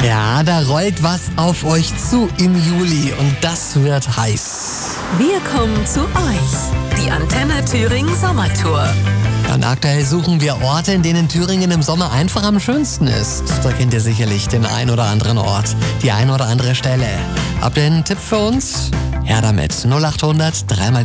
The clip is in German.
Ja, da rollt was auf euch zu im Juli und das wird heiß. Wir kommen zu euch. Die Antenne Thüringen Sommertour. Und aktuell suchen wir Orte, in denen Thüringen im Sommer einfach am schönsten ist. Da kennt ihr sicherlich den ein oder anderen Ort, die ein oder andere Stelle. Habt ihr einen Tipp für uns? Her damit. 0800 3 mal